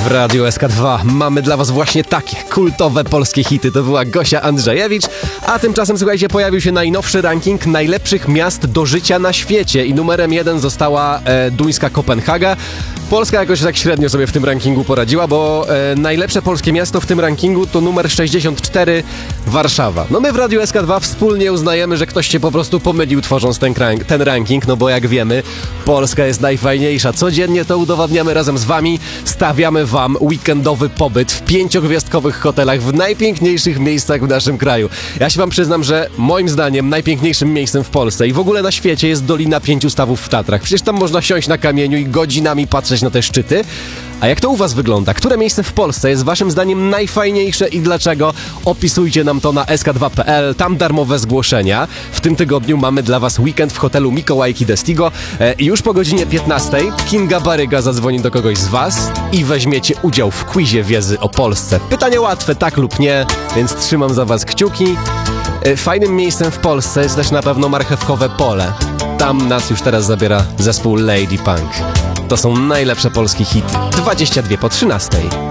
Radiu SK2 mamy dla was właśnie takie kultowe polskie hity. To była Gosia Andrzejewicz, a tymczasem, słuchajcie, pojawił się najnowszy ranking najlepszych miast do życia na świecie i numerem 1 została duńska Kopenhaga. Polska jakoś tak średnio sobie w tym rankingu poradziła, bo najlepsze polskie miasto w tym rankingu to numer 64 Warszawa. No my w Radiu SK2 wspólnie uznajemy, że ktoś się po prostu pomylił, tworząc ten ranking, no bo jak wiemy, Polska jest najfajniejsza. Codziennie to udowadniamy razem z wami, stawiamy wam weekendowy pobyt w 5-gwiazdkowych hotelach w najpiękniejszych miejscach w naszym kraju. Ja się wam przyznam, że moim zdaniem najpiękniejszym miejscem w Polsce i w ogóle na świecie jest Dolina Pięciu Stawów w Tatrach. Przecież tam można siąść na kamieniu i godzinami patrzeć na te szczyty. A jak to u was wygląda? Które miejsce w Polsce jest waszym zdaniem najfajniejsze i dlaczego? Opisujcie nam to na sk2.pl, tam darmowe zgłoszenia. W tym tygodniu mamy dla was weekend w hotelu Mikołajki Destigo i już po godzinie 15 Kinga Baryga zadzwoni do kogoś z was i weźmiecie udział w quizie wiedzy o Polsce. Pytanie łatwe, tak lub nie, więc trzymam za was kciuki. Fajnym miejscem w Polsce jest też na pewno Marchewkowe Pole. Tam nas już teraz zabiera zespół Lady Punk. To są najlepsze polskie hity. 22 po 13.